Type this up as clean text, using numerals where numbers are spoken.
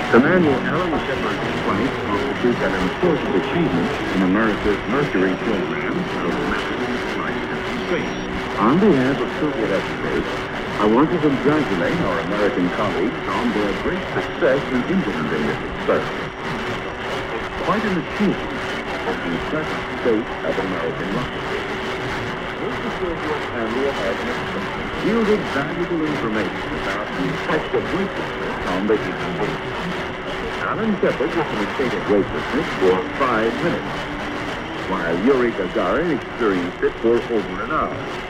Commander Alan Shepard's flight constitutes an important achievement in America's Mercury program of massive flight into space. On behalf of Soviet experts, I want to congratulate our American colleagues on their great success in implementing this experiment. It's quite an achievement of the present state of American rocketry. Both the Soviet and the American yielded valuable information about the effect of weightlessness on the human body. Alan Shepard was in a state of weightlessness for 5 minutes, while Yuri Gagarin experienced it for over an hour.